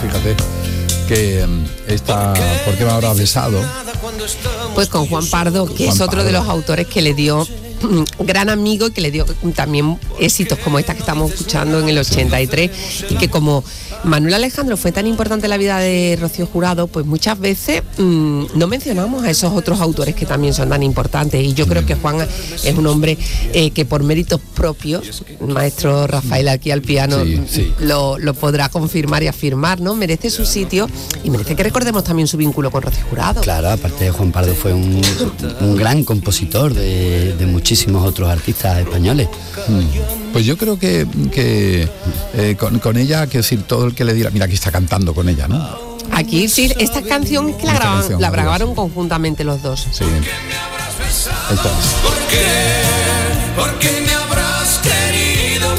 fíjate que ¿por qué me habrá besado? Pues con Juan Pardo, que es otro de los autores que le dio gran amigo y que le dio también éxitos como esta que estamos escuchando en el 83, y que como Manuel Alejandro fue tan importante en la vida de Rocío Jurado, pues muchas veces no mencionamos a esos otros autores que también son tan importantes, y yo creo que Juan es un hombre que por méritos propios, el maestro Rafael aquí al piano lo podrá confirmar y afirmar, ¿no? Merece su sitio y merece que recordemos también su vínculo con Rocío Jurado. Claro, aparte de Juan Pardo fue un gran compositor de muchísimos otros artistas españoles. Pues yo creo que con ella, quiero decir, todo el que le diera, mira, aquí está cantando con ella, ¿no? Aquí sí, esta canción que la grabaron conjuntamente los dos. Sí. Esto es. ¿Por qué me habrás querido?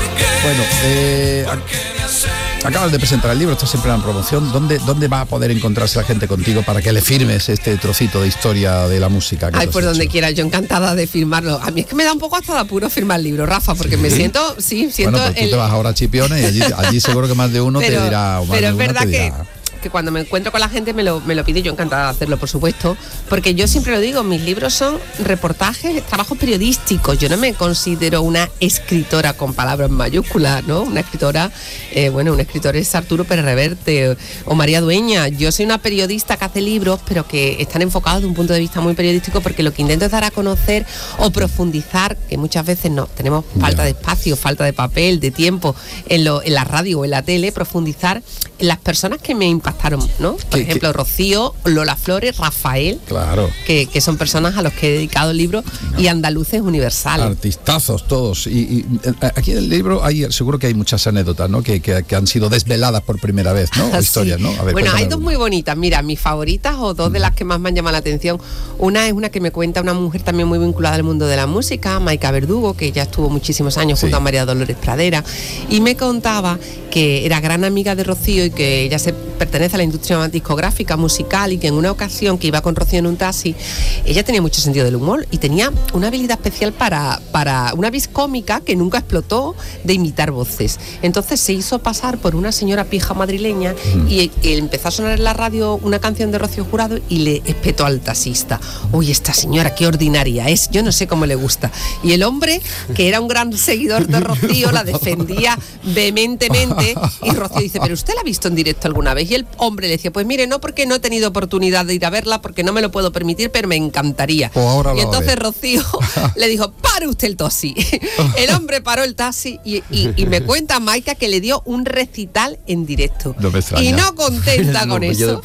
Bueno, acabas de presentar el libro, estás siempre en promoción. ¿Dónde va a poder encontrarse la gente contigo para que le firmes este trocito de historia de la música? Ay, pues donde quiera, yo encantada de firmarlo. A mí es que me da un poco hasta de apuro firmar el libro, Rafa, porque me siento. Bueno, pues tú te vas ahora a Chipiones y allí seguro que más de uno te dirá. Pero es verdad que cuando me encuentro con la gente me lo pide, yo encantada de hacerlo, por supuesto, porque yo siempre lo digo, mis libros son reportajes, trabajos periodísticos. Yo no me considero una escritora con palabras mayúsculas, ¿no? Una escritora, un escritor es Arturo Pérez Reverte o María Dueña. Yo soy una periodista que hace libros, pero que están enfocados de un punto de vista muy periodístico, porque lo que intento es dar a conocer o profundizar, que muchas veces no tenemos falta de espacio, falta de papel, de tiempo en la radio o en la tele, profundizar en las personas que me impactaron, ¿no? Por ejemplo, Rocío, Lola Flores, Rafael, claro, que son personas a los que he dedicado el libro, y andaluces universales. Artistazos todos. Y aquí en el libro seguro que hay muchas anécdotas, ¿no? Que han sido desveladas por primera vez, ¿no? O historias, ¿no? A ver, bueno, hay dos muy bonitas. Mira, mis favoritas, o dos de las que más me han llamado la atención. Una es una que me cuenta una mujer también muy vinculada al mundo de la música, Maica Verdugo, que ya estuvo muchísimos años junto a María Dolores Pradera, y me contaba que era gran amiga de Rocío y que ella pertenece a la industria discográfica, musical, y que en una ocasión que iba con Rocío en un taxi, ella tenía mucho sentido del humor y tenía una habilidad especial para una vis cómica que nunca explotó, de imitar voces. Entonces se hizo pasar por una señora pija madrileña y empezó a sonar en la radio una canción de Rocío Jurado y le espetó al taxista: uy, esta señora qué ordinaria es, yo no sé cómo le gusta. Y el hombre, que era un gran seguidor de Rocío, la defendía vehementemente, y Rocío dice: ¿pero usted la ha visto en directo alguna vez? Y el hombre le decía: pues mire, no, porque no he tenido oportunidad de ir a verla, porque no me lo puedo permitir, pero me encantaría. Y entonces Rocío le dijo: pare usted el taxi. El hombre paró el taxi y me cuenta Maica que le dio un recital en directo. No me extraña. Y no contenta con eso,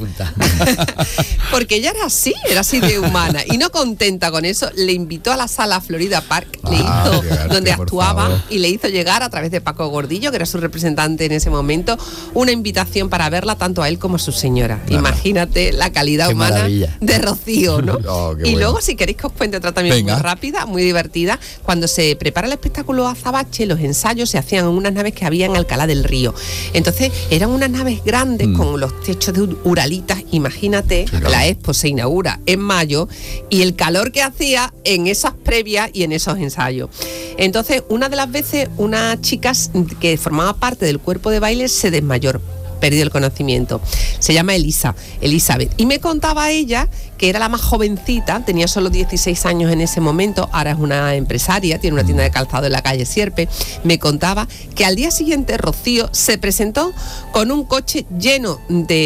porque ella era así de humana, y no contenta con eso, le invitó a la sala Florida Park, donde actuaba, y le hizo llegar a través de Paco Gordillo, que era su representante en ese momento, una invitación para verla tanto a él como a su señora. Imagínate la calidad humana de Rocío, ¿no? Y luego, si queréis que os cuente otra también muy rápida, muy divertida, cuando se prepara el espectáculo Azabache, los ensayos se hacían en unas naves que había en Alcalá del Río. Entonces eran unas naves grandes con los techos de uralitas. Imagínate, la Expo se inaugura en mayo y el calor que hacía en esas previas y en esos ensayos. Entonces, una de las veces, una chica que formaba parte del cuerpo de baile se desmayó, perdió el conocimiento. Se llama Elizabeth. Y me contaba ella que era la más jovencita, tenía solo 16 años en ese momento, ahora es una empresaria, tiene una tienda de calzado en la calle Sierpe. Me contaba que al día siguiente Rocío se presentó con un coche lleno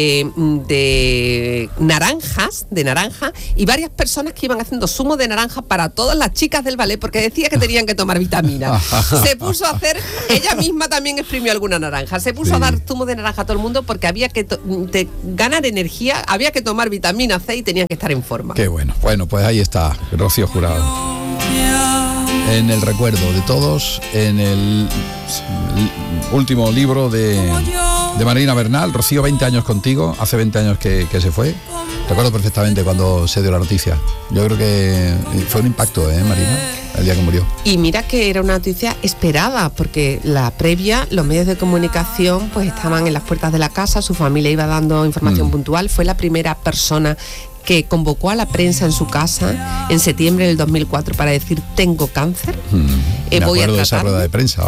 de naranja, y varias personas que iban haciendo zumo de naranja para todas las chicas del ballet, porque decía que tenían que tomar vitamina. Se puso a hacer, ella misma también exprimió alguna naranja, se puso a dar zumo de naranja a todo el mundo, porque había que ganar energía, había que tomar vitamina C y tenían que estar en forma. Qué bueno. Bueno, pues ahí está Rocío Jurado, en el recuerdo de todos, en el último libro de Marina Bernal. Rocío, 20 años contigo, hace 20 años que se fue. Recuerdo perfectamente cuando se dio la noticia. Yo creo que fue un impacto, Marina, el día que murió. Y mira que era una noticia esperada, porque la previa, los medios de comunicación pues estaban en las puertas de la casa, su familia iba dando información puntual. Fue la primera persona que convocó a la prensa en su casa en septiembre del 2004 para decir: tengo cáncer, Me acuerdo de esa rueda de prensa, vamos.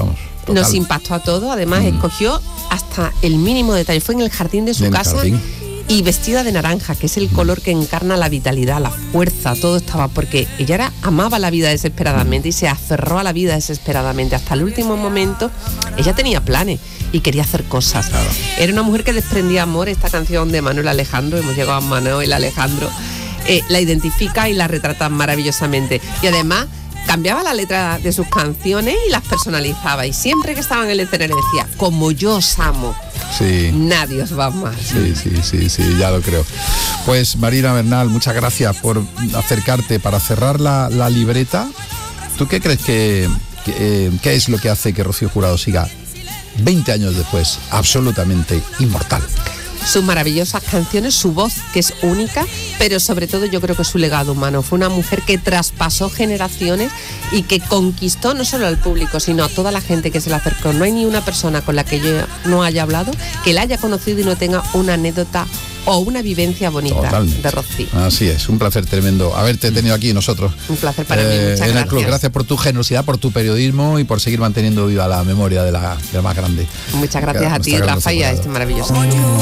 Nos impactó a todos, además escogió hasta el mínimo detalle. Fue en el jardín de su casa. Y vestida de naranja, que es el color que encarna la vitalidad, la fuerza, todo estaba, porque ella amaba la vida desesperadamente y se aferró a la vida desesperadamente. Hasta el último momento, ella tenía planes y quería hacer cosas. Claro. Era una mujer que desprendía amor. Esta canción de Manuel Alejandro, hemos llegado a Manuel Alejandro, la identifica y la retrata maravillosamente. Y además, cambiaba la letra de sus canciones y las personalizaba. Y siempre que estaba en el escenario decía, como yo os amo. Sí. Nadie os va más. Sí, ya lo creo. Pues Marina Bernal, muchas gracias por acercarte para cerrar la libreta. ¿Tú qué crees que es lo que hace que Rocío Jurado siga 20 años después absolutamente inmortal? Sus maravillosas canciones, su voz, que es única, pero sobre todo yo creo que su legado humano. Fue una mujer que traspasó generaciones y que conquistó no solo al público, sino a toda la gente que se le acercó. No hay ni una persona con la que yo no haya hablado que la haya conocido y no tenga una anécdota o una vivencia bonita. Totalmente. De Rocío. Así es, un placer tremendo haberte tenido aquí nosotros. Un placer para mí, muchas gracias. En el club. Gracias por tu generosidad, por tu periodismo y por seguir manteniendo viva la memoria de la más grande. Muchas gracias a ti, Rafa, y a este maravilloso.